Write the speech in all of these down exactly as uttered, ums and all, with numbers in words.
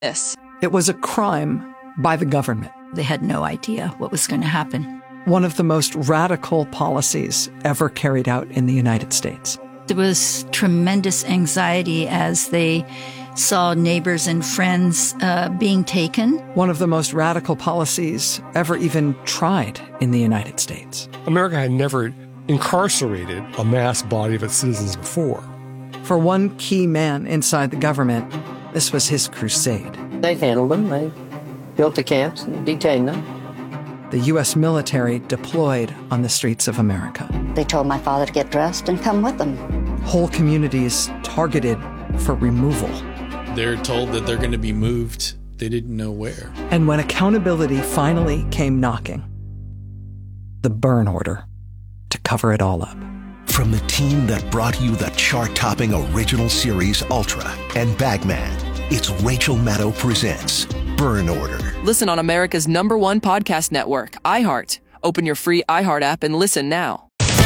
this. It was a crime by the government. They had no idea what was going to happen. One of the most radical policies ever carried out in the United States. There was tremendous anxiety as they saw neighbors and friends uh, being taken. One of the most radical policies ever even tried in the United States. America had never incarcerated a mass body of its citizens before. For one key man inside the government, this was his crusade. They handled them. They built the camps and detained them. The U S military deployed on the streets of America. They told my father to get dressed and come with them. Whole communities targeted for removal. They're told that they're going to be moved. They didn't know where. And when accountability finally came knocking, the burn order to cover it all up. From the team that brought you the chart-topping original series Ultra and Bagman, it's Rachel Maddow presents Burn Order. Listen on America's number one podcast network, iHeart. Open your free iHeart app and listen now.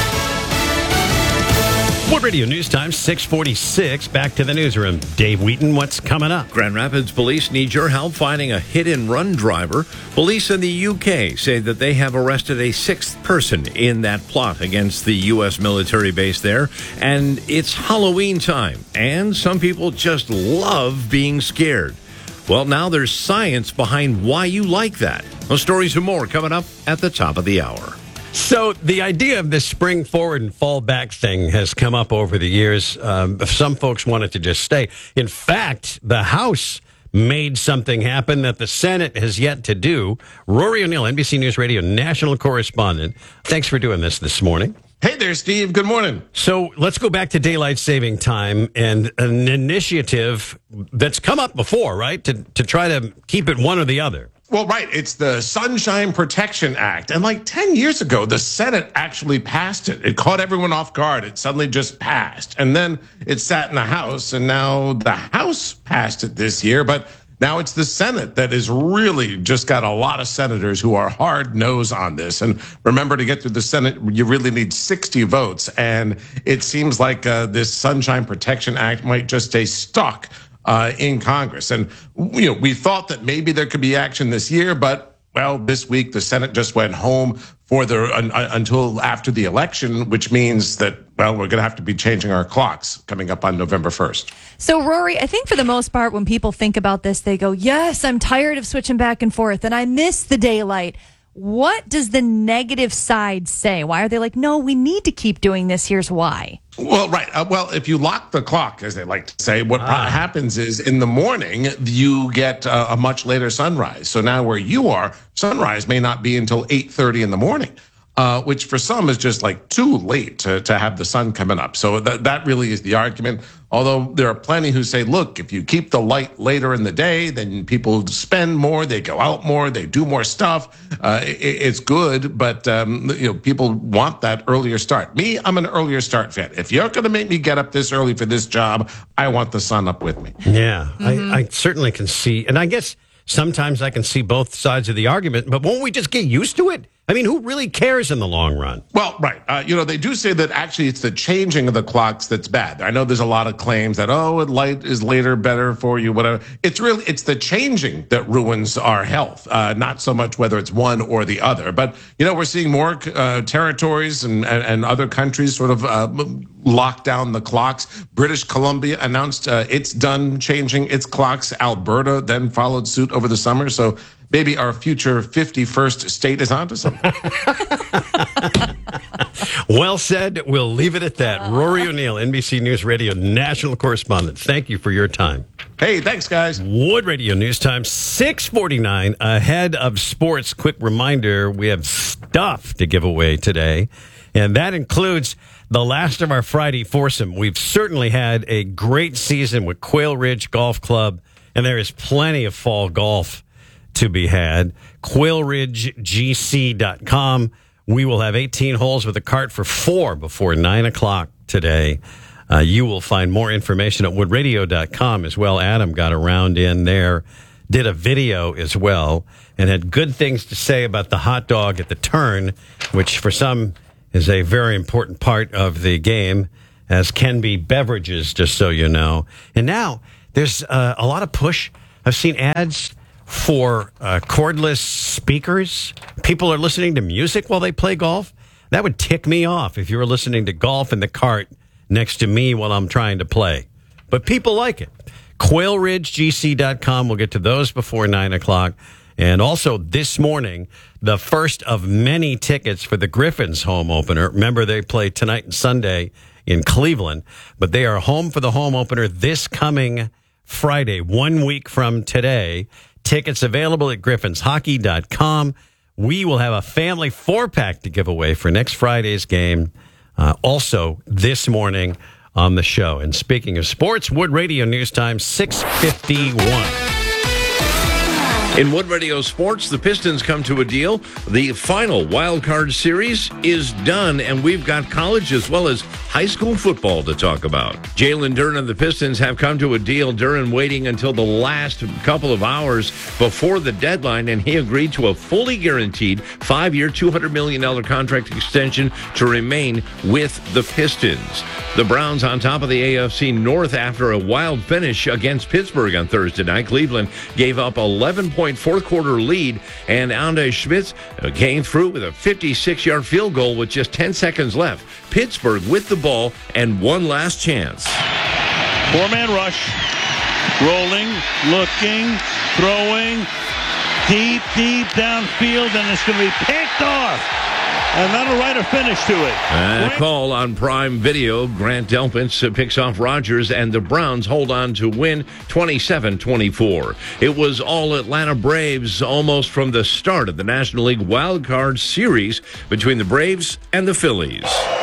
Wood Radio News Time, six forty-six. Back to the newsroom. Dave Wheaton, what's coming up? Grand Rapids police need your help finding a hit-and-run driver. Police in the U K say that they have arrested a sixth person in that plot against the U S military base there. And it's Halloween time, and some people just love being scared. Well, now there's science behind why you like that. Those stories and more coming up at the top of the hour. So the idea of this spring forward and fall back thing has come up over the years. Um, some folks wanted to just stay. In fact, the House made something happen that the Senate has yet to do. Rory O'Neill, N B C News Radio national correspondent. Thanks for doing this this morning. Hey there, Steve. Good morning. So let's go back to daylight saving time and an initiative that's come up before, right? To to try to keep it one or the other. Well, right. It's the Sunshine Protection Act. And like ten years ago, the Senate actually passed it. It caught everyone off guard. It suddenly just passed. And then it sat in the House, and now the House passed it this year. But now it's the Senate that is really just got a lot of senators who are hard-nosed on this. And remember, to get through the Senate, you really need sixty votes. And it seems like uh, this Sunshine Protection Act might just stay stuck Uh, in Congress. And, you know, we thought that maybe there could be action this year, but, well, this week the Senate just went home for the uh, until after the election, which means that, well, we're going to have to be changing our clocks coming up on November first. So, Rory, I think for the most part, when people think about this, they go, yes, I'm tired of switching back and forth, and I miss the daylight. What does the negative side say? Why are they like, no, we need to keep doing this? Here's why. Well, right. Uh, well, if you lock the clock, as they like to say, what ah. happens is in the morning, you get uh, a much later sunrise. So now where you are, sunrise may not be until eight thirty in the morning. Uh, which for some is just like too late to, to have the sun coming up. So that, that really is the argument. Although there are plenty who say, look, if you keep the light later in the day, then people spend more, they go out more, they do more stuff. Uh, it, it's good, but um, you know, people want that earlier start. Me, I'm an earlier start fan. If you're going to make me get up this early for this job, I want the sun up with me. Yeah, mm-hmm. I, I certainly can see. And I guess sometimes I can see both sides of the argument, but won't we just get used to it? I mean, who really cares in the long run? Well, right. Uh, you know, they do say that actually it's the changing of the clocks that's bad. I know there's a lot of claims that, oh, light is later better for you, whatever. It's really, it's the changing that ruins our health, uh, not so much whether it's one or the other. But, you know, we're seeing more uh, territories and, and, and other countries sort of uh, lock down the clocks. British Columbia announced uh, it's done changing its clocks. Alberta then followed suit over the summer. So maybe our future fifty-first state is onto something. Well said. We'll leave it at that. Rory O'Neill, N B C News Radio national correspondent. Thank you for your time. Hey, thanks, guys. Wood Radio News Time, six forty-nine. Ahead of sports, quick reminder, we have stuff to give away today, and that includes the last of our Friday foursome. We've certainly had a great season with Quail Ridge Golf Club, and there is plenty of fall golf to be had. quail ridge g c dot com. We will have eighteen holes with a cart for four before nine o'clock today. Uh, you will find more information at wood radio dot com as well. Adam got around in there, did a video as well, and had good things to say about the hot dog at the turn, which for some is a very important part of the game, as can be beverages, just so you know. And now there's uh, a lot of push I've seen ads for uh, cordless speakers. People are listening to music while they play golf. That would tick me off if you were listening to golf in the cart next to me while I'm trying to play. But people like it. Quail Ridge G C dot com. We'll get to those before nine o'clock. And also this morning, the first of many tickets for the Griffins home opener. Remember, they play tonight and Sunday in Cleveland, but they are home for the home opener this coming Friday, one week from today. Tickets available at griffins hockey dot com. We will have a family four-pack to give away for next Friday's game, uh, also this morning on the show. And speaking of sports, Wood Radio News Time, six fifty-one. In Wood Radio Sports, the Pistons come to a deal. The final wild card series is done, and we've got college as well as high school football to talk about. Jalen Duren and the Pistons have come to a deal. Duren waiting until the last couple of hours before the deadline, and he agreed to a fully guaranteed five-year, two hundred million dollars contract extension to remain with the Pistons. The Browns on top of the A F C North after a wild finish against Pittsburgh on Thursday night. Cleveland gave up eleven point fourth quarter lead, and Andre Schmitz came through with a fifty-six-yard field goal with just ten seconds left. Pittsburgh with the ball and one last chance. Four-man rush. Rolling, looking, throwing, deep, deep downfield, and it's going to be picked off. And that'll write a finish to it. A call on Prime Video. Grant Delpitz picks off Rodgers, and the Browns hold on to win twenty-seven twenty-four. It was all Atlanta Braves almost from the start of the National League Wild Card Series between the Braves and the Phillies.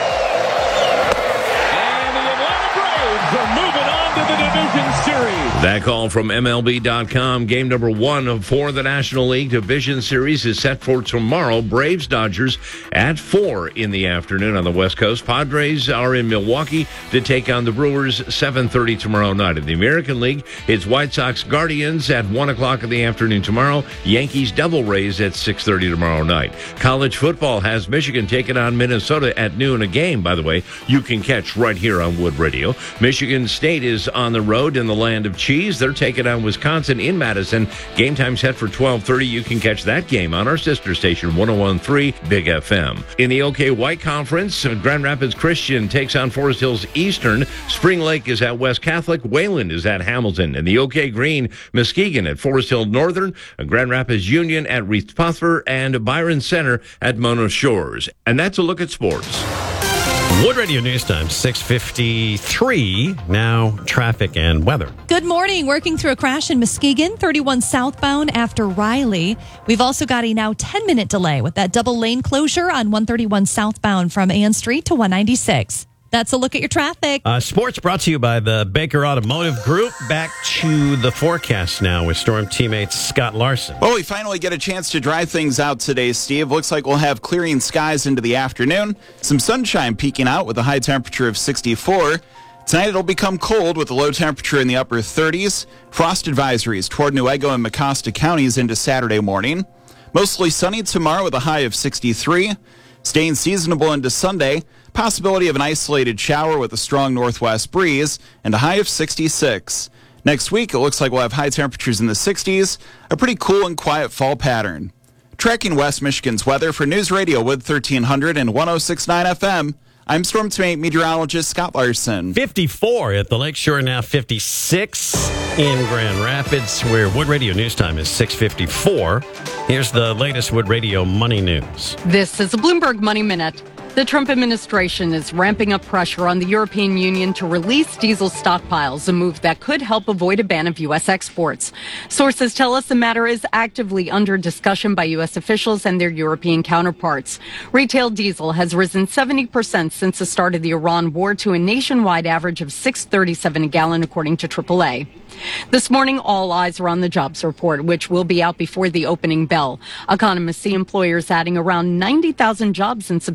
And the Atlanta Braves are moving on to the division series. That call from M L B dot com. Game number one for the National League Division Series is set for tomorrow. Braves Dodgers at four in the afternoon on the West Coast. Padres are in Milwaukee to take on the Brewers seven thirty tomorrow night. In the American League, it's White Sox Guardians at one o'clock in the afternoon tomorrow. Yankees Devil Rays at six thirty tomorrow night. College football has Michigan taking on Minnesota at noon. A game, by the way, you can catch right here on Wood Radio. Michigan State is on the road in the land of cheese. They're taking on Wisconsin in Madison. Game time set for twelve thirty. You can catch that game on our sister station, one oh one point three Big F M. In the OK White Conference, Grand Rapids Christian takes on Forest Hills Eastern. Spring Lake is at West Catholic. Wayland is at Hamilton. In the OK Green, Muskegon at Forest Hill Northern. Grand Rapids Union at Reeds Puffer. And Byron Center at Mona Shores. And that's a look at sports. Wood Radio News Time, six fifty-three. Now, traffic and weather. Good morning. Working through a crash in Muskegon, thirty-one southbound after Riley. We've also got a now ten-minute delay with that double lane closure on one thirty-one southbound from Ann Street to one ninety-six. That's a look at your traffic. Uh, sports brought to you by the Baker Automotive Group. Back to the forecast now with Storm teammate Scott Larson. Well, we finally get a chance to dry things out today, Steve. Looks like we'll have clearing skies into the afternoon. Some sunshine peeking out with a high temperature of sixty-four. Tonight it'll become cold with a low temperature in the upper thirties. Frost advisories toward Newaygo and Mecosta counties into Saturday morning. Mostly sunny tomorrow with a high of sixty-three. Staying seasonable into Sunday. Possibility of an isolated shower with a strong northwest breeze and a high of sixty-six. Next week, it looks like we'll have high temperatures in the sixties, a pretty cool and quiet fall pattern. Tracking West Michigan's weather for News Radio Wood thirteen hundred and one oh six point nine F M, I'm Storm Team Meteorologist Scott Larson. fifty-four at the Lakeshore, now fifty-six in Grand Rapids, where Wood Radio News Time is six fifty-four. Here's the latest Wood Radio Money News. This is a Bloomberg Money Minute. The Trump administration is ramping up pressure on the European Union to release diesel stockpiles, a move that could help avoid a ban of U S exports. Sources tell us the matter is actively under discussion by U S officials and their European counterparts. Retail diesel has risen seventy percent since the start of the Iran war to a nationwide average of six thirty-seven a gallon, according to triple A. This morning, all eyes are on the jobs report, which will be out before the opening bell. Economists see employers adding around ninety thousand jobs in September.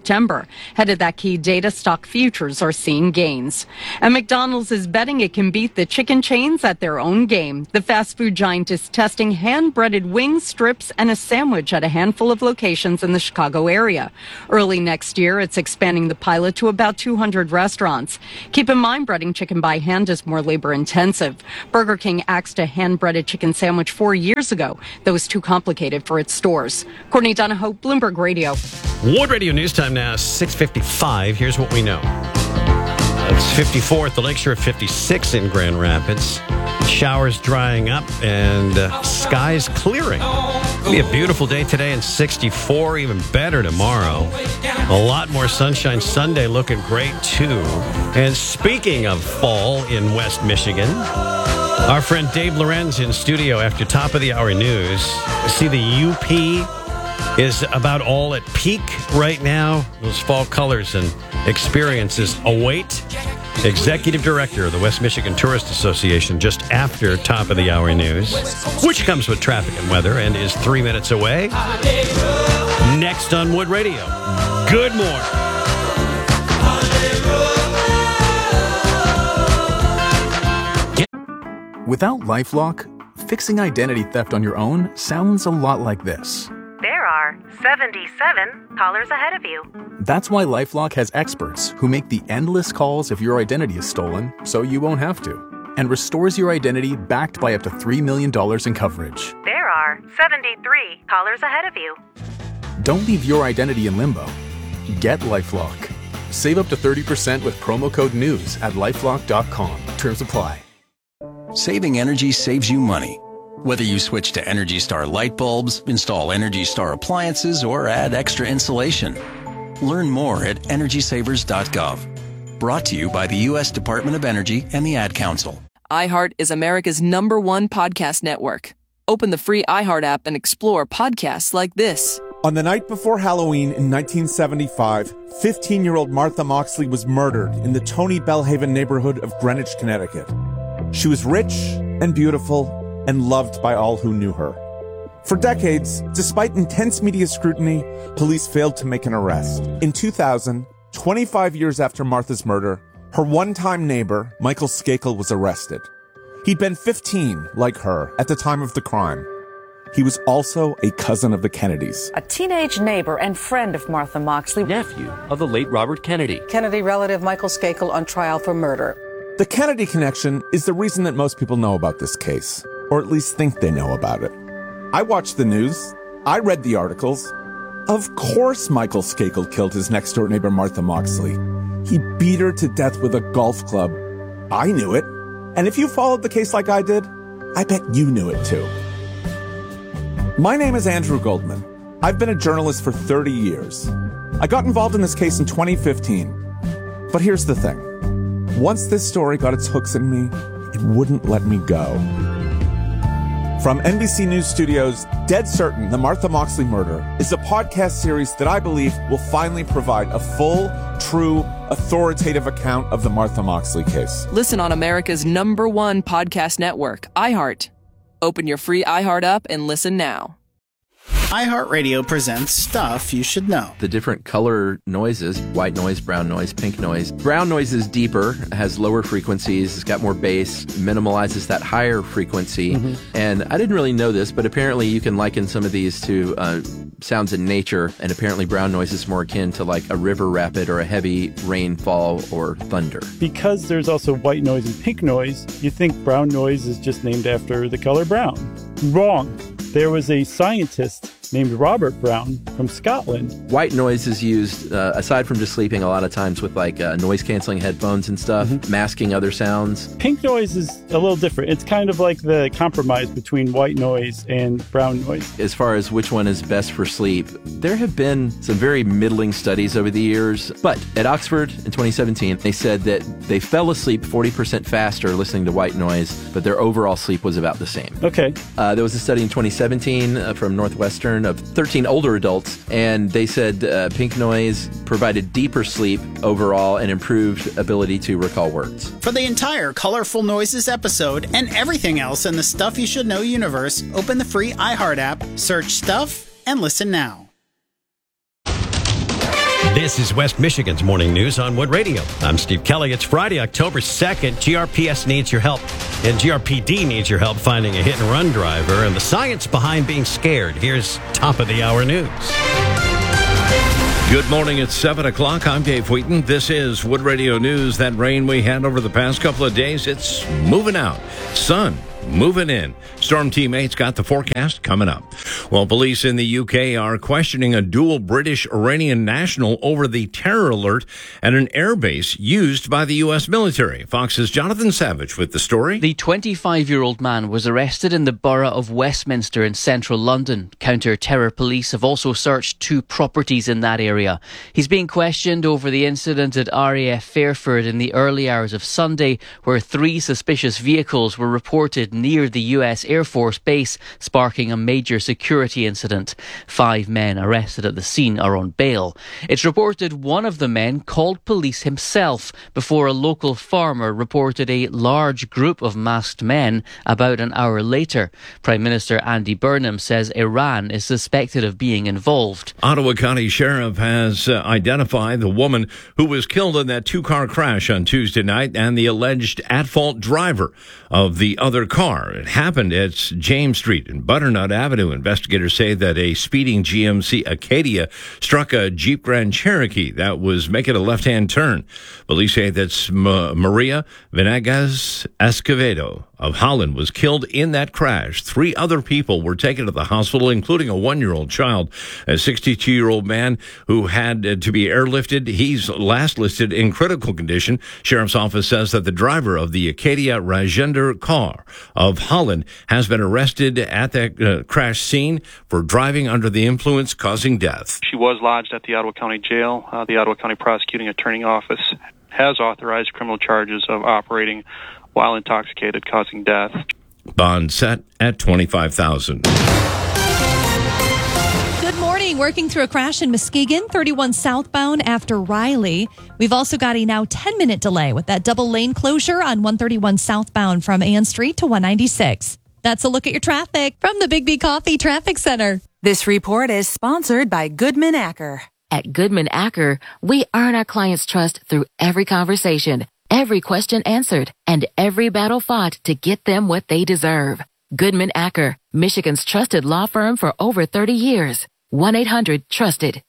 Ahead of that key data, stock futures are seeing gains. And McDonald's is betting it can beat the chicken chains at their own game. The fast food giant is testing hand-breaded wings, strips, and a sandwich at a handful of locations in the Chicago area. Early next year, it's expanding the pilot to about two hundred restaurants. Keep in mind, breading chicken by hand is more labor-intensive. Burger King axed a hand-breaded chicken sandwich four years ago that was too complicated for its stores. Courtney Donahoe, Bloomberg Radio. Wood Radio News Time now, six fifty-five. Here's what we know. It's fifty-four at the Lakeshore, fifty-six in Grand Rapids. Showers drying up and uh, skies clearing. It'll be a beautiful day today and sixty-four, even better tomorrow. A lot more sunshine. Sunday looking great too. And speaking of fall in West Michigan, our friend Dave Lorenz in studio after top of the hour news. See, the U P is about all at peak right now. Those fall colors and experiences await. Executive Director of the West Michigan Tourist Association just after top of the hour news, which comes with traffic and weather and is three minutes away. Next on Wood Radio. Good morning. Without LifeLock, fixing identity theft on your own sounds a lot like this. There are seventy-seven callers ahead of you. That's why LifeLock has experts who make the endless calls if your identity is stolen, so you won't have to, and restores your identity backed by up to three million dollars in coverage. There are seventy-three callers ahead of you. Don't leave your identity in limbo. Get LifeLock. Save up to thirty percent with promo code NEWS at lifelock dot com. Terms apply. Saving energy saves you money. Whether you switch to Energy Star light bulbs, install Energy Star appliances, or add extra insulation. Learn more at energy savers dot gov. Brought to you by the U S Department of Energy and the Ad Council. iHeart is America's number one podcast network. Open the free iHeart app and explore podcasts like this. On the night before Halloween in nineteen seventy-five, fifteen-year-old Martha Moxley was murdered in the Tony Bellhaven neighborhood of Greenwich, Connecticut. She was rich and beautiful and loved by all who knew her. For decades, despite intense media scrutiny, police failed to make an arrest. In two thousand, twenty-five years after Martha's murder, her one-time neighbor, Michael Skakel, was arrested. He'd been fifteen, like her, at the time of the crime. He was also a cousin of the Kennedys. A teenage neighbor and friend of Martha Moxley. Nephew of the late Robert Kennedy. Kennedy relative Michael Skakel on trial for murder. The Kennedy connection is the reason that most people know about this case, or at least think they know about it. I watched the news. I read the articles. Of course Michael Skakel killed his next-door neighbor Martha Moxley. He beat her to death with a golf club. I knew it. And if you followed the case like I did, I bet you knew it too. My name is Andrew Goldman. I've been a journalist for thirty years. I got involved in this case in twenty fifteen. But here's the thing. Once this story got its hooks in me, it wouldn't let me go. From N B C News Studios, Dead Certain, The Martha Moxley Murder is a podcast series that I believe will finally provide a full, true, authoritative account of the Martha Moxley case. Listen on America's number one podcast network, iHeart. Open your free iHeart app and listen now. iHeartRadio presents Stuff You Should Know. The different color noises, white noise, brown noise, pink noise. Brown noise is deeper, has lower frequencies, it's got more bass, minimalizes that higher frequency. Mm-hmm. And I didn't really know this, but apparently you can liken some of these to uh, sounds in nature, and apparently brown noise is more akin to like a river rapid or a heavy rainfall or thunder. Because there's also white noise and pink noise, you think brown noise is just named after the color brown. Wrong. There was a scientist named Robert Brown from Scotland. White noise is used, uh, aside from just sleeping, a lot of times with like uh, noise-canceling headphones and stuff, mm-hmm. masking other sounds. Pink noise is a little different. It's kind of like the compromise between white noise and brown noise. As far as which one is best for sleep, there have been some very middling studies over the years, but at Oxford in twenty seventeen, they said that they fell asleep forty percent faster listening to white noise, but their overall sleep was about the same. Okay. Uh, there was a study in twenty seventeen uh, from Northwestern of thirteen older adults, and they said uh, pink noise provided deeper sleep overall and improved ability to recall words. For the entire Colorful Noises episode and everything else in the Stuff You Should Know universe, open the free iHeart app, search Stuff, and listen now. This This is West Michigan's Morning News on Wood Radio. I'm Steve Kelly. It's Friday, October second. G R P S needs your help, and G R P D needs your help finding a hit-and-run driver and the science behind being scared. Here's top-of-the-hour news. Good morning. It's seven o'clock. I'm Dave Wheaton. This is Wood Radio News. That rain we had over the past couple of days, it's moving out. Sun moving in. Storm Team eight's got the forecast coming up. Well, police in the U K are questioning a dual British-Iranian national over the terror alert at an airbase used by the U S military. Fox's Jonathan Savage with the story. The twenty-five-year-old man was arrested in the borough of Westminster in central London. Counter-terror police have also searched two properties in that area. He's being questioned over the incident at R A F Fairford in the early hours of Sunday, where three suspicious vehicles were reported near the U S Air Force base, sparking a major security incident. Five men arrested at the scene are on bail. It's reported one of the men called police himself before a local farmer reported a large group of masked men about an hour later. Prime Minister Andy Burnham says Iran is suspected of being involved. Ottawa County Sheriff has uh, identified the woman who was killed in that two-car crash on Tuesday night and the alleged at-fault driver of the other car. It happened at James Street and Butternut Avenue. Investigators say that a speeding G M C Acadia struck a Jeep Grand Cherokee that was making a left-hand turn. Police say that Maria Venegas Escovedo of Holland was killed in that crash. Three other people were taken to the hospital, including a one-year-old child. A sixty-two-year-old man who had to be airlifted. He's last listed in critical condition. Sheriff's office says that the driver of the Acadia Rajender car of Holland has been arrested at that uh, crash scene for driving under the influence, causing death. She was lodged at the Ottawa County Jail. Uh, the Ottawa County Prosecuting Attorney Office has authorized criminal charges of operating while intoxicated, causing death. Bond set at twenty-five thousand dollars. Good morning. Working through a crash in Muskegon, thirty-one southbound after Riley. We've also got a now ten-minute delay with that double lane closure on one thirty-one southbound from Ann Street to one ninety-six. That's a look at your traffic from the Big B Coffee Traffic Center. This report is sponsored by Goodman Acker. At Goodman Acker, we earn our clients' trust through every conversation, every question answered, and every battle fought to get them what they deserve. Goodman Acker, Michigan's trusted law firm for over thirty years. one eight hundred trusted.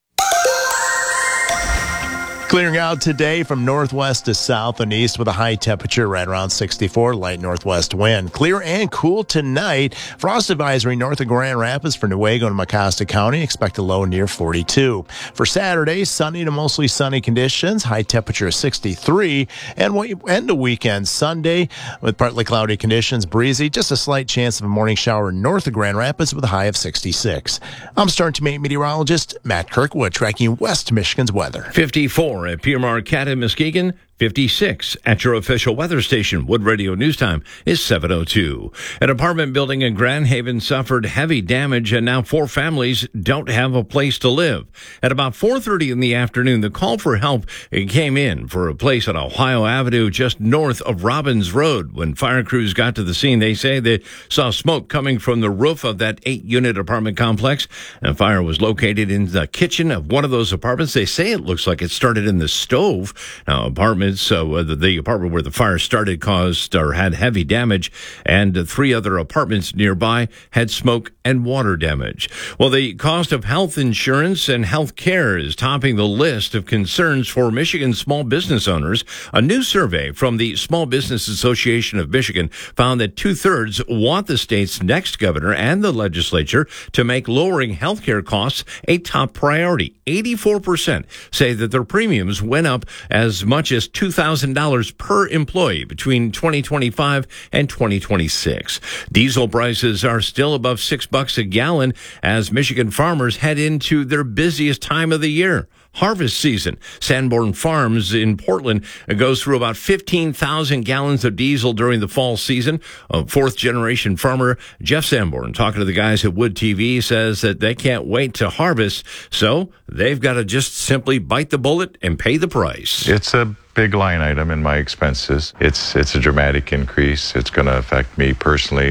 Clearing out today from northwest to south and east with a high temperature right around sixty-four, light northwest wind. Clear and cool tonight. Frost advisory north of Grand Rapids for Newaygo and Mecosta County. Expect a low near forty-two. For Saturday, sunny to mostly sunny conditions. High temperature of sixty-three. And we end the weekend Sunday with partly cloudy conditions. Breezy. Just a slight chance of a morning shower north of Grand Rapids with a high of sixty-six. I'm Storm Team eight meteorologist Matt Kirkwood tracking West Michigan's weather. fifty-four at Pierre Marquette in Muskegon, fifty-six at your official weather station. Wood Radio News Time is seven oh two. An apartment building in Grand Haven suffered heavy damage, and now four families don't have a place to live. At about four thirty in the afternoon, the call for help came in for a place on Ohio Avenue just north of Robbins Road. When fire crews got to the scene, they say they saw smoke coming from the roof of that eight-unit apartment complex. And fire was located in the kitchen of one of those apartments. They say it looks like it started in the stove. Now, apartments, so uh, the, the apartment where the fire started caused or had heavy damage, and uh, three other apartments nearby had smoke and water damage. Well, the cost of health insurance and health care is topping the list of concerns for Michigan small business owners. A new survey from the Small Business Association of Michigan found that two-thirds want the state's next governor and the legislature to make lowering health care costs a top priority. eighty-four percent say that their premiums went up as much as two thousand dollars per employee between twenty twenty-five and twenty twenty-six. Diesel prices are still above six bucks a gallon as Michigan farmers head into their busiest time of the year. Harvest season. Sanborn Farms in Portland goes through about fifteen thousand gallons of diesel during the fall season. A fourth-generation farmer, Jeff Sanborn, talking to the guys at Wood T V, says that they can't wait to harvest, so they've got to just simply bite the bullet and pay the price. It's a big line item in my expenses. It's it's a dramatic increase. It's going to affect me personally. That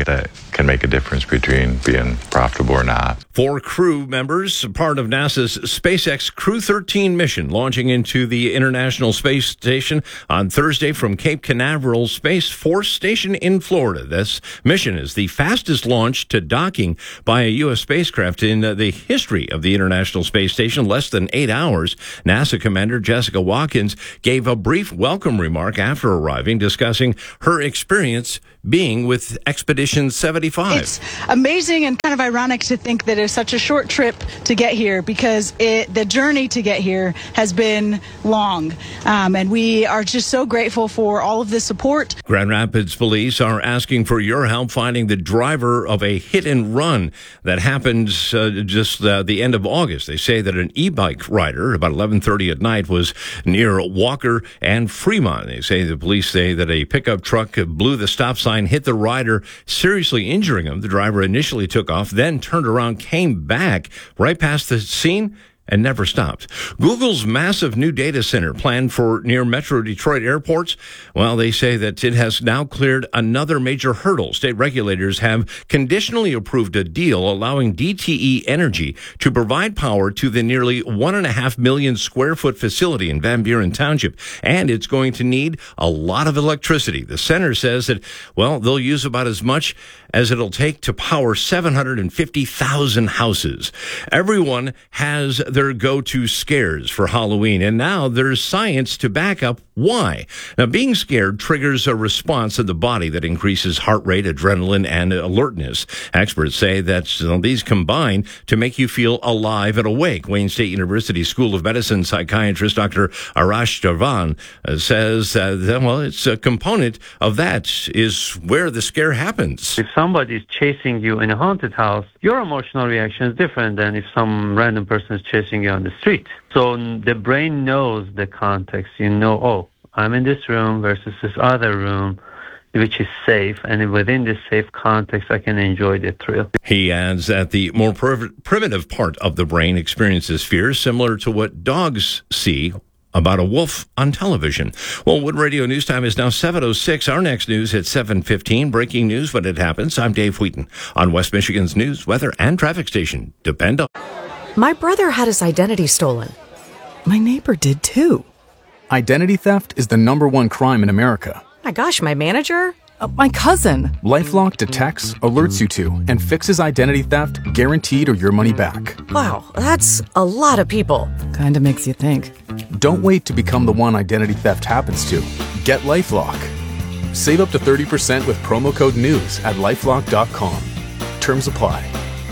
can make a difference between being profitable or not. Four crew members, part of NASA's SpaceX Crew thirteen mission, launching into the International Space Station on Thursday from Cape Canaveral Space Force Station in Florida. This mission is the fastest launch to docking by a U S spacecraft in the history of the International Space Station, less than eight hours. NASA Commander Jessica Watkins gave a brief welcome remark after arriving, discussing her experience being with Expedition seventy-five. It's amazing and kind of ironic to think that it's such a short trip to get here, because it, the journey to get here has been long. Um, and we are just so grateful for all of the support. Grand Rapids police are asking for your help finding the driver of a hit and run that happened uh, just uh, the end of August. They say that an e-bike rider about eleven thirty at night was near Walker and Fremont. They say the police say that a pickup truck blew the stop sign, hit the rider, seriously injuring him. The driver initially took off, then turned around, came back right past the scene, and never stopped. Google's massive new data center planned for near Metro Detroit airports, well, they say that it has now cleared another major hurdle. State regulators have conditionally approved a deal allowing D T E Energy to provide power to the nearly one and a half million square foot facility in Van Buren Township, and it's going to need a lot of electricity. The center says that, well, they'll use about as much as it'll take to power seven hundred fifty thousand houses. Everyone has their go-to scares for Halloween, and now there's science to back up why. Now, being scared triggers a response in the body that increases heart rate, adrenaline, and alertness. Experts say that you know, these combine to make you feel alive and awake. Wayne State University School of Medicine psychiatrist Doctor Arash Javan uh, says uh, that, well, it's a component of that is where the scare happens. If somebody is chasing you in a haunted house, your emotional reaction is different than if some random person is chasing you on the street. So the brain knows the context. You know, oh, I'm in this room versus this other room, which is safe, and within this safe context, I can enjoy the thrill. He adds that the more pr- primitive part of the brain experiences fear similar to what dogs see about a wolf on television. Well, Wood Radio News Time is now seven oh six. Our next news at seven fifteen. Breaking news when it happens. I'm Dave Wheaton on West Michigan's news, weather, and traffic station. Depend on. My brother had his identity stolen. My neighbor did too. Identity theft is the number one crime in America. My gosh, my manager? Uh, my cousin. LifeLock detects, alerts you to, and fixes identity theft guaranteed or your money back. Wow, that's a lot of people. Kinda makes you think. Don't wait to become the one identity theft happens to. Get LifeLock. Save up to thirty percent with promo code NEWS at lifelock dot com. Terms apply.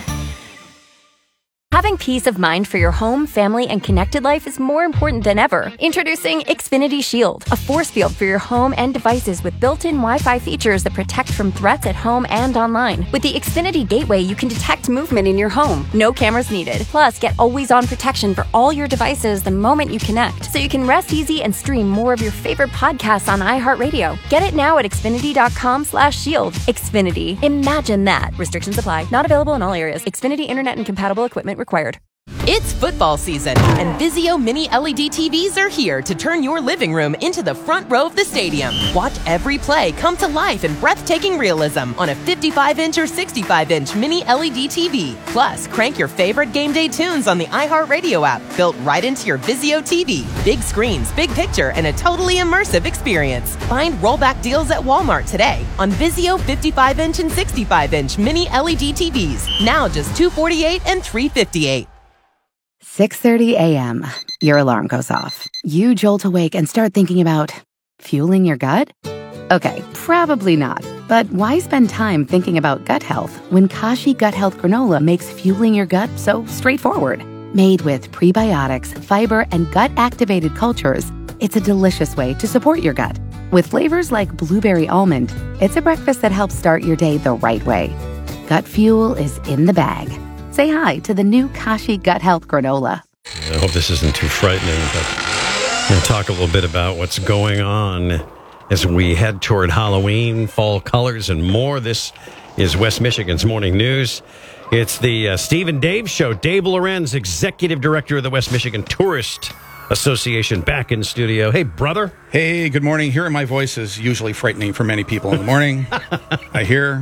Having peace of mind for your home, family, and connected life is more important than ever. Introducing Xfinity Shield, a force field for your home and devices with built-in Wi-Fi features that protect from threats at home and online. With the Xfinity Gateway, you can detect movement in your home. No cameras needed. Plus, get always-on protection for all your devices the moment you connect, so you can rest easy and stream more of your favorite podcasts on iHeartRadio. Get it now at Xfinity dot com slash shield. Xfinity. Imagine that. Restrictions apply. Not available in all areas. Xfinity Internet and compatible equipment required. It's football season, and Vizio Mini L E D T Vs are here to turn your living room into the front row of the stadium. Watch every play come to life in breathtaking realism on a fifty-five inch or sixty-five inch Mini L E D T V. Plus, crank your favorite game day tunes on the iHeartRadio app, built right into your Vizio T V. Big screens, big picture, and a totally immersive experience. Find rollback deals at Walmart today on Vizio fifty-five inch and sixty-five inch Mini L E D T Vs. Now just two hundred forty-eight dollars and three hundred fifty-eight dollars. six thirty a.m. Your alarm goes off. You jolt awake and start thinking about fueling your gut? Okay, probably not. But why spend time thinking about gut health when Kashi Gut Health Granola makes fueling your gut so straightforward? Made with prebiotics, fiber, and gut-activated cultures, it's a delicious way to support your gut. With flavors like blueberry almond, it's a breakfast that helps start your day the right way. Gut fuel is in the bag. Say hi to the new Kashi Gut Health Granola. I hope this isn't too frightening, but we're going to talk a little bit about what's going on as we head toward Halloween, fall colors, and more. This is West Michigan's Morning News. It's the uh, Steve and Dave Show. Dave Lorenz, Executive Director of the West Michigan Tourist Association, back in studio. Hey, brother. Hey, good morning. Hearing my voice is usually frightening for many people in the morning. I hear.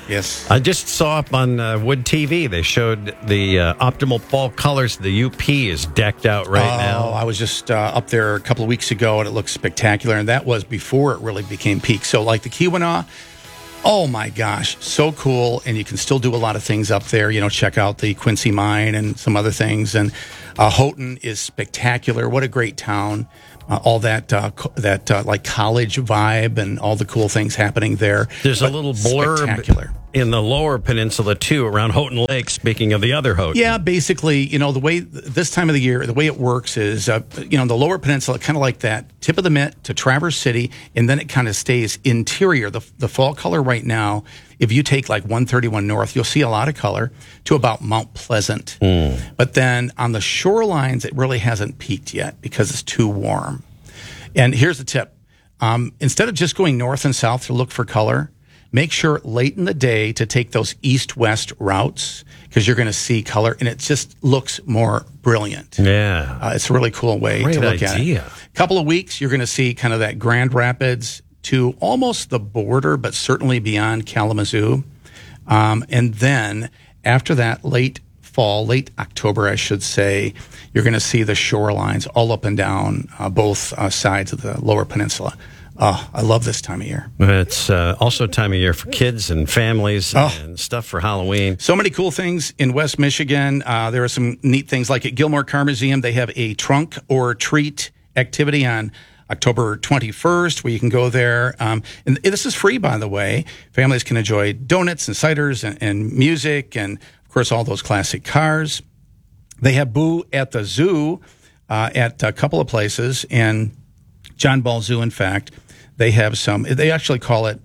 Yes. I just saw up on uh, Wood T V, they showed the uh, optimal fall colors. The U P is decked out right oh, now. I was just uh, up there a couple of weeks ago, and it looks spectacular. And that was before it really became peak. So, like the Keweenaw, oh my gosh, so cool. And you can still do a lot of things up there. You know, check out the Quincy Mine and some other things. And uh, Houghton is spectacular. What a great town. Uh, all that uh, co- that uh, like college vibe and all the cool things happening there. There's But a little blurb in the lower peninsula, too, around Houghton Lake, speaking of the other Houghton. Yeah, basically, you know, the way this time of the year, the way it works is, uh, you know, the lower peninsula, kind of like that tip of the mitt to Traverse City, and then it kind of stays interior. The, the fall color right now, if you take like one thirty-one North, you'll see a lot of color to about Mount Pleasant. Mm. But then on the shorelines, it really hasn't peaked yet because it's too warm. And here's the tip. Um, instead of just going north and south to look for color, make sure late in the day to take those east-west routes because you're going to see color, and it just looks more brilliant. Yeah. Uh, it's a really cool way Great to look idea. at it. A couple of weeks, you're going to see kind of that Grand Rapids to almost the border, but certainly beyond Kalamazoo. Um, and then after that, late fall, late October, I should say, you're going to see the shorelines all up and down uh, both uh, sides of the lower peninsula. Oh, I love this time of year. It's uh, also time of year for kids and families Oh. and stuff for Halloween. So many cool things in West Michigan. Uh, there are some neat things like at Gilmore Car Museum. They have a trunk or treat activity on October twenty-first where you can go there. Um, and this is free, by the way. Families can enjoy donuts and ciders and, and music and, of course, all those classic cars. They have Boo at the Zoo uh, at a couple of places. And John Ball Zoo, in fact, they have some, they actually call it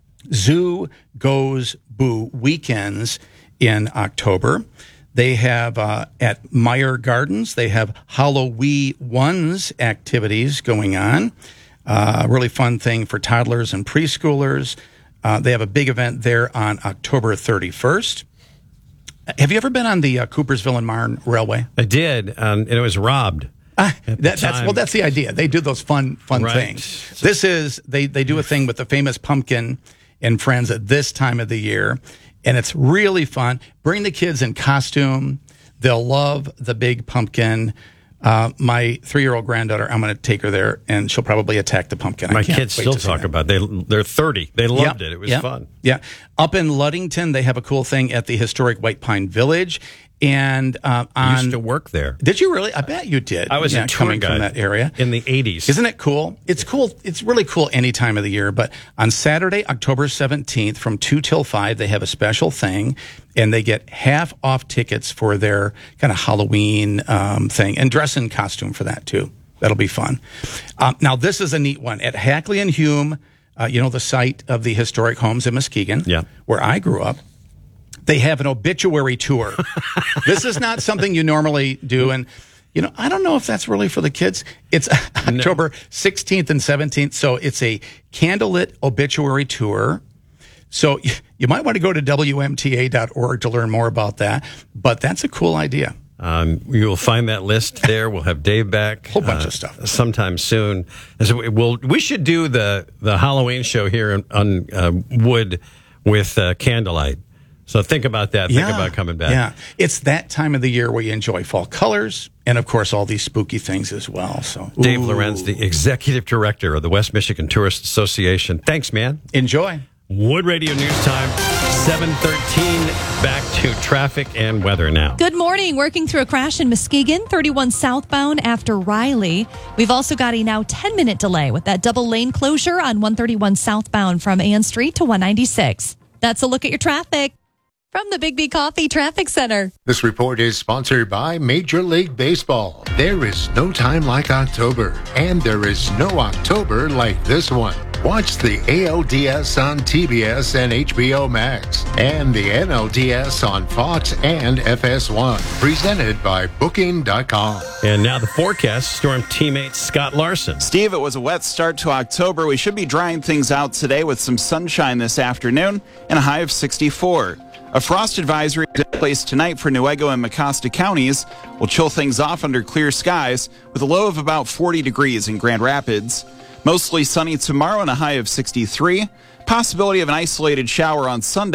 Zoo Goes Boo Weekends in October. They have uh, at Meyer Gardens, they have Halloween Ones activities going on. Uh, really fun thing for toddlers and preschoolers. Uh, they have a big event there on October thirty-first. Have you ever been on the uh, Coopersville and Marne Railway? I did, um, and it was robbed. Ah, that, that's well. That's the idea. They do those fun, fun Right. things. This is they they do a thing with the famous pumpkin and friends at this time of the year, and it's really fun. Bring the kids in costume; they'll love the big pumpkin. Uh, my three-year-old granddaughter, I'm going to take her there, and she'll probably attack the pumpkin. I My can't kids wait still to see talk that. about it. They, they're thirty. They loved Yep, it. It was yep, fun. Yeah. Up in Ludington, they have a cool thing at the historic White Pine Village. And uh, on, I used to work there. Did you really? I bet you did. I was yeah, a tour coming guide from that area in the eighties. Isn't it cool? It's cool. It's really cool any time of the year. But on Saturday, October seventeenth, from two till five, they have a special thing, and they get half off tickets for their kind of Halloween um, thing, and dress in costume for that too. That'll be fun. Um, now, this is a neat one at Hackley and Hume. Uh, you know, the site of the historic homes in Muskegon, yeah, where I grew up. They have an obituary tour. This is not something you normally do. And, you know, I don't know if that's really for the kids. It's October sixteenth and seventeenth. So it's a candlelit obituary tour. So you might want to go to W M T A dot org to learn more about that. But that's a cool idea. Um, you'll find that list there. We'll have Dave back. Whole bunch uh, of stuff sometime soon. And so we, we'll, we should do the, the Halloween show here on, on uh, Wood with uh, candlelight. So think about that. Think Yeah, about coming back. Yeah, it's that time of the year where you enjoy fall colors and, of course, all these spooky things as well. So, Dave Ooh. Lorenz, the executive director of the West Michigan Tourist Association. Thanks, man. Enjoy. Wood Radio News Time, seven thirteen. Back to traffic and weather now. Good morning. Working through a crash in Muskegon, thirty-one southbound after Riley. We've also got a now ten-minute delay with that double lane closure on one thirty-one southbound from Ann Street to one ninety-six. That's a look at your traffic from the Big B Coffee Traffic Center. This report is sponsored by Major League Baseball. There is no time like October, and there is no October like this one. Watch the A L D S on T B S and H B O Max, and the N L D S on Fox and F S one. Presented by Booking dot com. And now the forecast, Storm teammate Scott Larson. Steve, it was a wet start to October. We should be drying things out today with some sunshine this afternoon and a high of sixty-four. A frost advisory is in place tonight for Newaygo and Mecosta counties. Will chill things off under clear skies with a low of about forty degrees in Grand Rapids. Mostly sunny tomorrow and a high of sixty-three. Possibility of an isolated shower on Sunday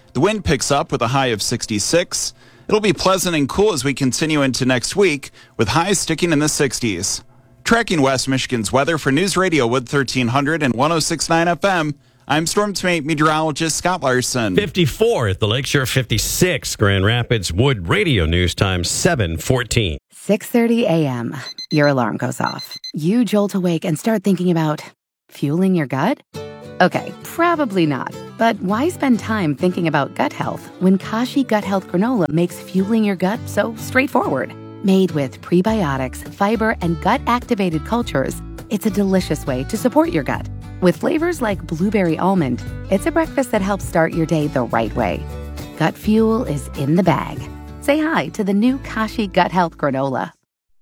The wind picks up with a high of sixty-six. It'll be pleasant and cool as we continue into next week, with highs sticking in the sixties. Tracking West Michigan's weather for News Radio Wood thirteen hundred and one oh six point nine F M, I'm Storm Team meteorologist Scott Larson. fifty-four at the Lakeshore, fifty-six. Grand Rapids Wood Radio News Time, seven fourteen. six thirty a.m. Your alarm goes off. You jolt awake and start thinking about fueling your gut? Okay, probably not. But why spend time thinking about gut health when Kashi Gut Health Granola makes fueling your gut so straightforward? Made with prebiotics, fiber, and gut-activated cultures, it's a delicious way to support your gut. With flavors like blueberry almond, it's a breakfast that helps start your day the right way. Gut fuel is in the bag. Say hi to the new Kashi Gut Health Granola.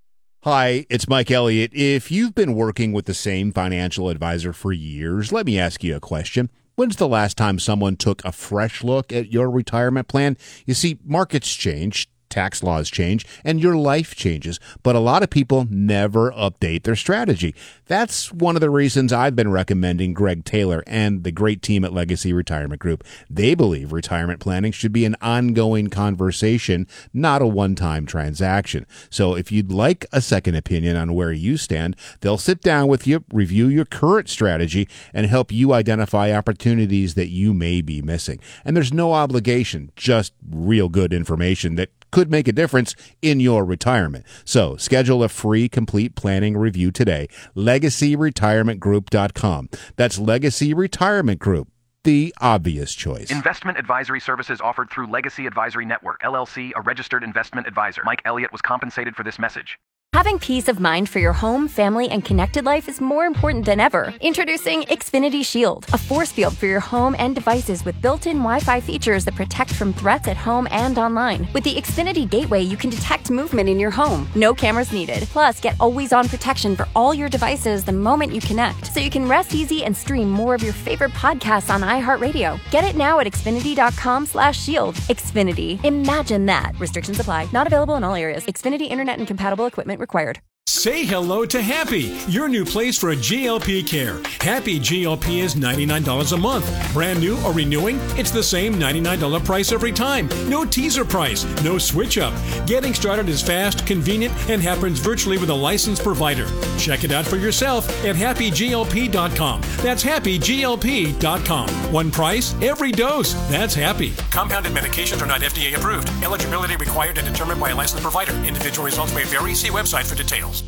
Hi, it's Mike Elliott. If you've been working with the same financial advisor for years, let me ask you a question. When's the last time someone took a fresh look at your retirement plan? You see, markets change, tax laws change, and your life changes, but a lot of people never update their strategy. That's one of the reasons I've been recommending Greg Taylor and the great team at Legacy Retirement Group. They believe retirement planning should be an ongoing conversation, not a one-time transaction. So if you'd like a second opinion on where you stand, they'll sit down with you, review your current strategy, and help you identify opportunities that you may be missing. And there's no obligation, just real good information that could make a difference in your retirement. So schedule a free complete planning review today. legacy retirement group dot com. That's Legacy Retirement Group, the obvious choice. Investment advisory services offered through Legacy Advisory Network, L L C, a registered investment advisor. Mike Elliott was compensated for this message. Having peace of mind for your home, family, and connected life is more important than ever. Introducing Xfinity Shield, a force field for your home and devices with built-in Wi-Fi features that protect from threats at home and online. With the Xfinity Gateway, you can detect movement in your home. No cameras needed. Plus, get always-on protection for all your devices the moment you connect, so you can rest easy and stream more of your favorite podcasts on iHeartRadio. Get it now at Xfinity.com slash shield. Xfinity. Imagine that. Restrictions apply. Not available in all areas. Xfinity Internet and compatible equipment required. Say hello to Happy, your new place for G L P care. Happy G L P is ninety-nine dollars a month. Brand new or renewing, it's the same ninety-nine dollars price every time. No teaser price, no switch up. Getting started is fast, convenient, and happens virtually with a licensed provider. Check it out for yourself at happy G L P dot com. That's happy G L P dot com. One price, every dose. That's Happy. Compounded medications are not F D A approved. Eligibility required and determined by a licensed provider. Individual results may vary. See website for details.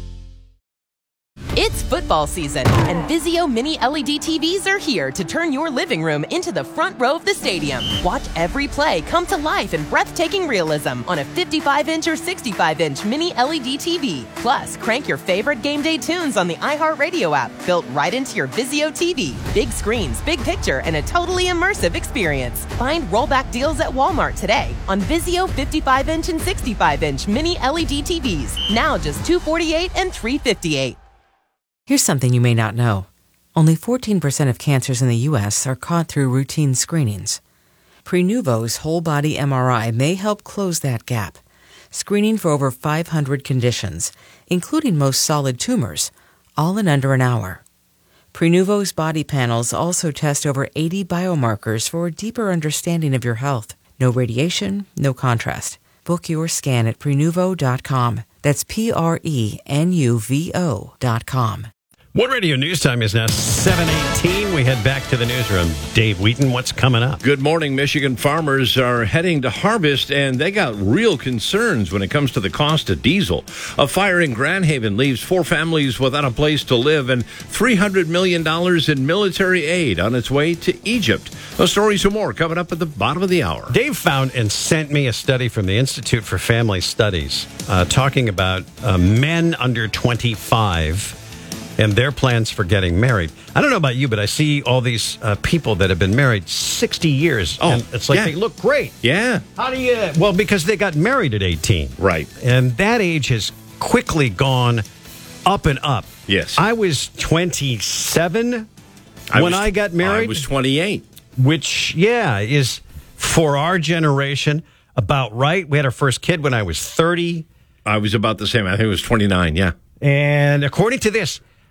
It's football season, and Vizio Mini L E D T Vs are here to turn your living room into the front row of the stadium. Watch every play come to life in breathtaking realism on a fifty-five inch or sixty-five inch Mini L E D T V. Plus, crank your favorite game day tunes on the iHeartRadio app, built right into your Vizio T V. Big screens, big picture, and a totally immersive experience. Find rollback deals at Walmart today on Vizio fifty-five inch and sixty-five inch Mini L E D T Vs. Now just two hundred forty-eight dollars and three hundred fifty-eight dollars. Here's something you may not know. Only fourteen percent of cancers in the U S are caught through routine screenings. Prenuvo's whole-body M R I may help close that gap, screening for over five hundred conditions, including most solid tumors, all in under an hour. Prenuvo's body panels also test over eighty biomarkers for a deeper understanding of your health. No radiation, no contrast. Book your scan at prenuvo dot com. That's P R E N U V O dot com. Wood Radio News Time is now seven eighteen. We head back to the newsroom. Dave Wheaton, what's coming up? Good morning. Michigan farmers are heading to harvest, and they got real concerns when it comes to the cost of diesel. A fire in Grand Haven leaves four families without a place to live, and three hundred million dollars in military aid on its way to Egypt. Those stories and more coming up at the bottom of the hour. Dave found and sent me a study from the Institute for Family Studies uh, talking about uh, men under twenty-five and their plans for getting married. I don't know about you, but I see all these uh, people that have been married sixty years. Oh, and it's like yeah. they look great. Yeah. How do you... Well, because they got married at eighteen. Right. And that age has quickly gone up and up. Yes. I was twenty-seven I when was, I got married. I was twenty-eight. Which, yeah, is for our generation about right. We had our first kid when I was thirty. I was about the same. I think it was twenty-nine, yeah. And according to this,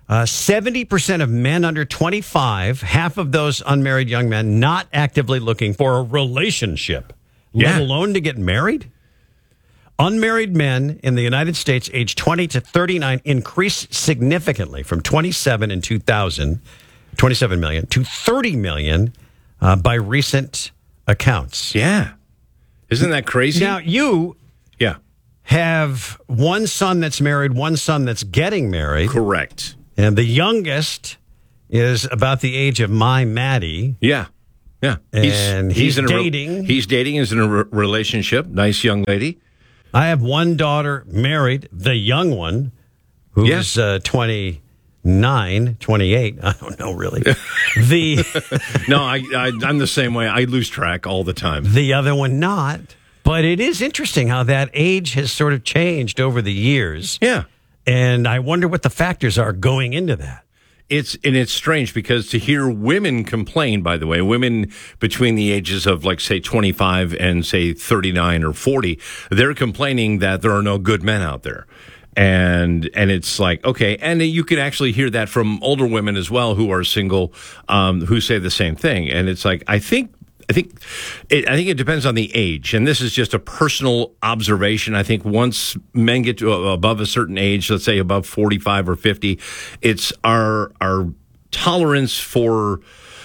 Uh, seventy percent of men under twenty-five, half of those unmarried young men not actively looking for a relationship, Yeah. let alone to get married. Unmarried men in the United States aged twenty to thirty-nine increased significantly from twenty-seven in two thousand, twenty-seven million, to thirty million uh, by recent accounts. Yeah. Isn't that crazy? Now, you yeah. have one son that's married, one son that's getting married. Correct. And the youngest is about the age of my Maddie. Yeah. Yeah. And he's, in a re- dating. he's dating, is in a re- relationship. Nice young lady. I have one daughter married, the young one, who's Yeah. uh, twenty-nine, twenty-eight. I don't know, really. The No, I, I, I'm the same way. I lose track all the time. the other one not. But it is interesting how that age has sort of changed over the years. Yeah. And I wonder what the factors are going into that. It's and it's strange because to hear women complain, by the way, women between the ages of like say twenty-five and say thirty-nine or forty, they're complaining that there are no good men out there. And and it's like, okay, and you can actually hear that from older women as well who are single, um, who say the same thing. And it's like, I think I think it, I think it depends on the age, and this is just a personal observation. I think once men get to a, above a certain age, let's say above forty-five or fifty, it's our our tolerance for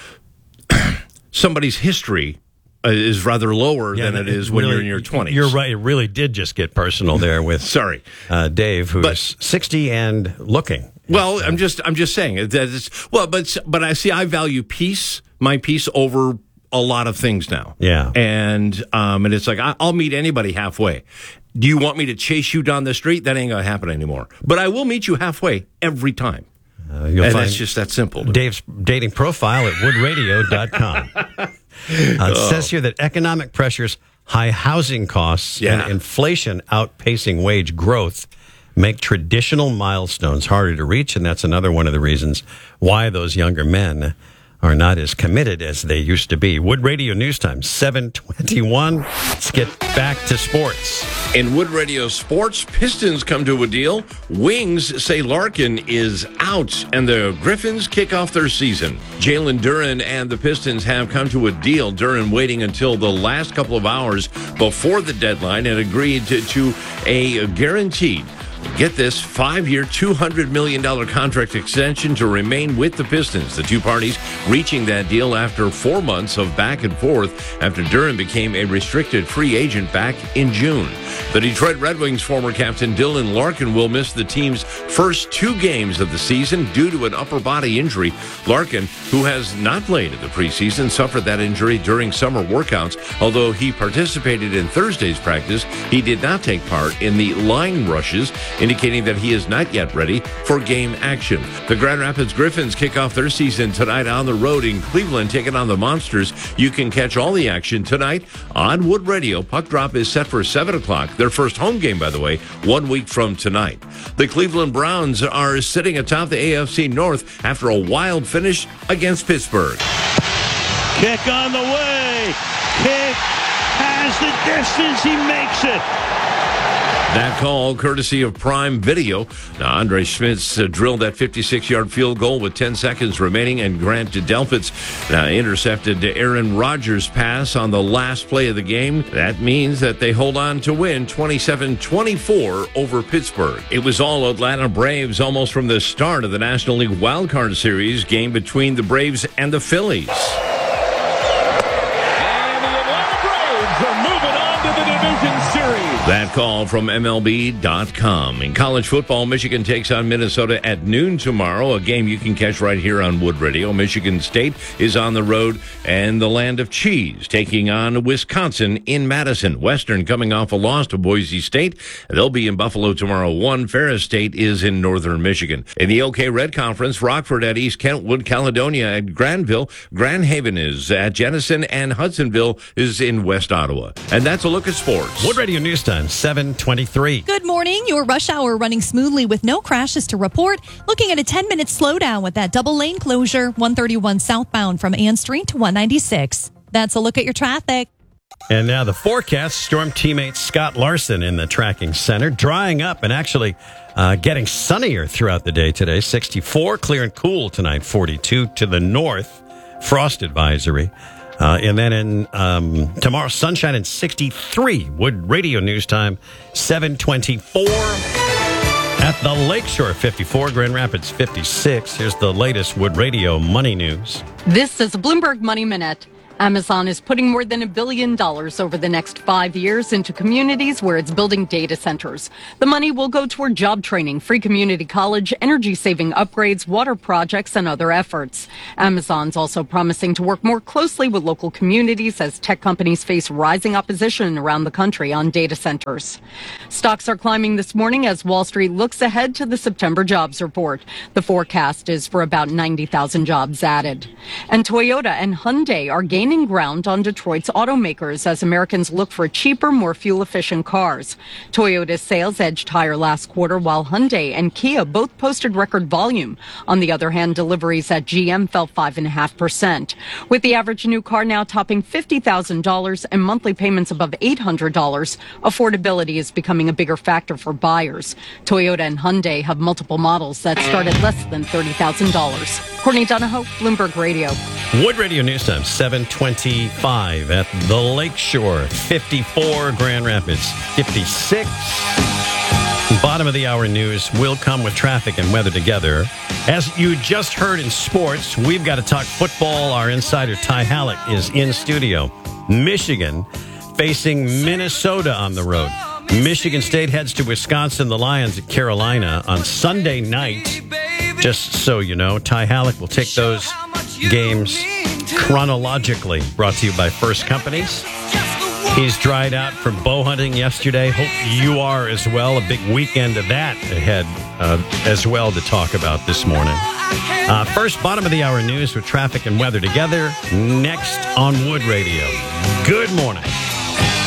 somebody's history uh, is rather lower Yeah, than it it is when really- you're in your twenties. You're right. It really did just get personal there with Sorry. uh, Dave, who's But- sixty and looking. Well, I'm just I'm just saying that it's well, but but I see I value peace, my peace over a lot of things now. Yeah. And um and it's like I, I'll meet anybody halfway. Do you want me to chase you down the street? That ain't gonna happen anymore. But I will meet you halfway every time. Uh, you'll and find that's just that simple. to me. Dave's dating profile at wood radio dot com. Uh, it Oh. says here that economic pressures, high housing costs, Yeah. and inflation outpacing wage growth make traditional milestones harder to reach. And that's another one of the reasons why those younger men are not as committed as they used to be. Wood Radio News Time, seven twenty-one. Let's get back to sports. In Wood Radio Sports, Pistons come to a deal. Wings say Larkin is out, and the Griffins kick off their season. Jalen Duren and the Pistons have come to a deal. Duren waiting until the last couple of hours before the deadline and agreed to, to a guaranteed, get this, five-year, two hundred million dollars contract extension to remain with the Pistons. The two parties reaching that deal after four months of back and forth after Duren became a restricted free agent back in June. The Detroit Red Wings former captain Dylan Larkin will miss the team's first two games of the season due to an upper body injury. Larkin, who has not played in the preseason, suffered that injury during summer workouts. Although he participated in Thursday's practice, he did not take part in the line rushes, indicating that he is not yet ready for game action. The Grand Rapids Griffins kick off their season tonight on the road in Cleveland, taking on the Monsters. You can catch all the action tonight on Wood Radio. Puck drop is set for seven o'clock. Their first home game, by the way, one week from tonight. The Cleveland Browns are sitting atop the A F C North after a wild finish against Pittsburgh. Kick on the way. Kick has the distance. He makes it. That call, courtesy of Prime Video. Now, Andre Schmitz uh, drilled that fifty-six-yard field goal with ten seconds remaining, and Grant Delphitz uh, intercepted Aaron Rodgers' pass on the last play of the game. That means that they hold on to win twenty-seven twenty-four over Pittsburgh. It was all Atlanta Braves almost from the start of the National League Wildcard Series game between the Braves and the Phillies. That call from M L B dot com. In college football, Michigan takes on Minnesota at noon tomorrow, a game you can catch right here on Wood Radio. Michigan State is on the road and the land of cheese, taking on Wisconsin in Madison. Western coming off a loss to Boise State. They'll be in Buffalo tomorrow. One Ferris State is in northern Michigan. In the OK Red Conference, Rockford at East Kentwood, Caledonia at Granville. Grand Haven is at Jenison, and Hudsonville is in West Ottawa. And that's a look at sports. Wood Radio News Time, seven twenty-three. Good morning. Your rush hour running smoothly with no crashes to report. Looking at a ten-minute slowdown with that double lane closure, one thirty-one southbound from Ann Street to one ninety-six. That's a look at your traffic. And now the forecast, Storm teammate Scott Larson in the tracking center, drying up and actually uh, getting sunnier throughout the day today. sixty-four, clear and cool tonight, forty-two to the north, frost advisory. Uh, and then in um, tomorrow, sunshine and sixty-three. Wood Radio News Time, seven twenty-four. At the Lakeshore, fifty-four. Grand Rapids, fifty-six. Here's the latest Wood Radio Money News. This is a Bloomberg Money Minute. Amazon is putting more than a billion dollars over the next five years into communities where it's building data centers. The money will go toward job training, free community college, energy-saving upgrades, water projects, and other efforts. Amazon's also promising to work more closely with local communities as tech companies face rising opposition around the country on data centers. Stocks are climbing this morning as Wall Street looks ahead to the September jobs report. The forecast is for about ninety thousand jobs added. And Toyota and Hyundai are gaining Gaining ground on Detroit's automakers as Americans look for cheaper, more fuel-efficient cars. Toyota's sales edged higher last quarter, while Hyundai and Kia both posted record volume. On the other hand, deliveries at G M fell five point five percent. With the average new car now topping fifty thousand dollars and monthly payments above eight hundred dollars, affordability is becoming a bigger factor for buyers. Toyota and Hyundai have multiple models that start at less than thirty thousand dollars. Courtney Donahoe, Bloomberg Radio. Wood Radio News Time, seven twenty-five at the Lakeshore, fifty-four, Grand Rapids, fifty-six. Bottom of the hour news will come with traffic and weather together. As you just heard in sports, we've got to talk football. Our insider Ty Halleck is in studio. Michigan facing Minnesota on the road. Michigan State heads to Wisconsin, the Lions at Carolina on Sunday night. Just so you know, Ty Halleck will take those games chronologically. Brought to you by First Companies. He's dried out from bow hunting yesterday. Hope you are as well. A big weekend of that ahead uh, as well to talk about this morning. Uh, first, bottom of the hour news with traffic and weather together. Next on Wood Radio. Good morning.